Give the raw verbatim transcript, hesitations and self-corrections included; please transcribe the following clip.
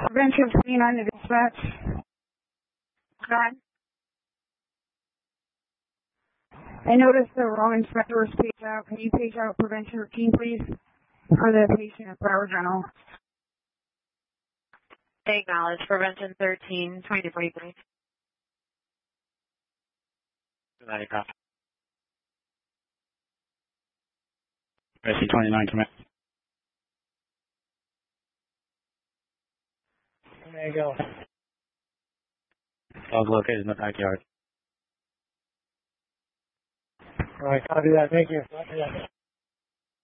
Prevention twenty-nine to dispatch. Go ahead. I noticed the wrong inspector was paged out. Can you page out prevention routine, please, for the patient at Broward General? Acknowledge. Prevention thirteen, twenty to forty-three. Good night, copy. Rescue twenty-nine, command. There you go. Dog located in the backyard. All right, copy that. Thank you.